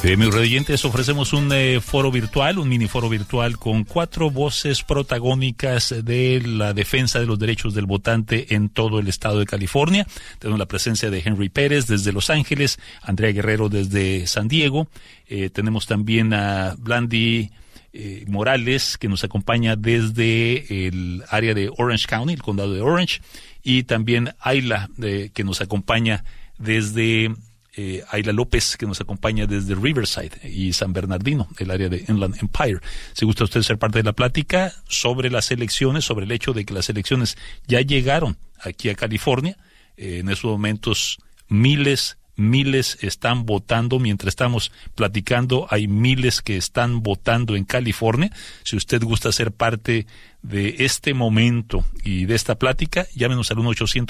Mis radioyentes, ofrecemos un foro virtual, un mini foro virtual con 4 voces protagónicas de la defensa de los derechos del votante en todo el estado de California. Tenemos la presencia de Henry Pérez desde Los Ángeles, Andrea Guerrero desde San Diego, tenemos también a Blandy Morales, que nos acompaña desde el área de Orange County, el condado de Orange, y también Ayla, que nos acompaña desde Ayla López, que nos acompaña desde Riverside y San Bernardino, el área de Inland Empire. Si gusta usted ser parte de la plática sobre las elecciones, sobre el hecho de que las elecciones ya llegaron aquí a California, en esos momentos miles están votando. Mientras estamos platicando, hay miles que están votando en California. Si usted gusta ser parte de este momento y de esta plática, llámenos al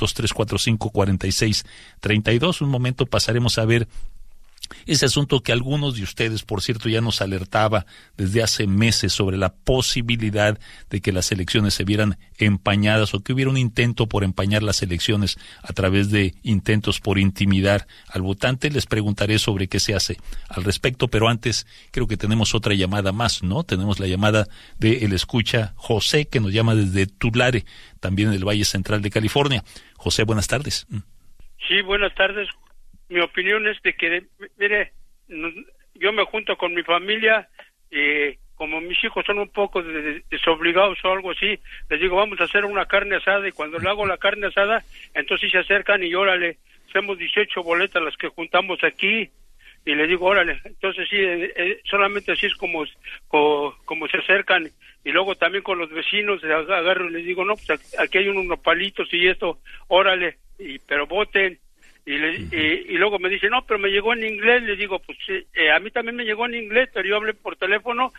1-800-345-4632. Un momento pasaremos a ver ese asunto que algunos de ustedes, por cierto, ya nos alertaba desde hace meses sobre la posibilidad de que las elecciones se vieran empañadas o que hubiera un intento por empañar las elecciones a través de intentos por intimidar al votante. Les preguntaré sobre qué se hace al respecto, pero antes creo que tenemos otra llamada más, ¿no? Tenemos la llamada de el escucha José, que nos llama desde Tulare, también en el Valle Central de California. José, buenas tardes. Sí, buenas tardes. Mi opinión es de que, mire, yo me junto con mi familia y como mis hijos son un poco desobligados o algo así, les digo, vamos a hacer una carne asada, y cuando le hago la carne asada, entonces se acercan y órale, hacemos 18 boletas las que juntamos aquí, y les digo, órale, entonces sí, solamente así es como se acercan. Y luego también con los vecinos agarro y les digo, no, pues aquí hay unos palitos y esto, órale, pero voten. Y luego me dice, no, pero me llegó en inglés. Le digo, pues a mí también me llegó en inglés, pero yo hablé por teléfono